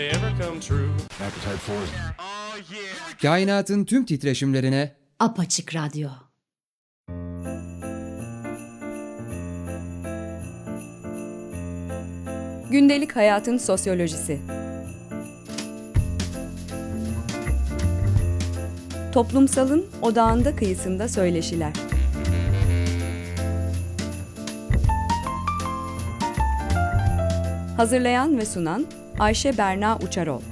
Kainatın tüm titreşimlerine Apaçık Radyo. Gündelik hayatın sosyolojisi. Toplumsalın odağında kıyısında söyleşiler. Hazırlayan ve sunan Ayşe Berna Uçarol.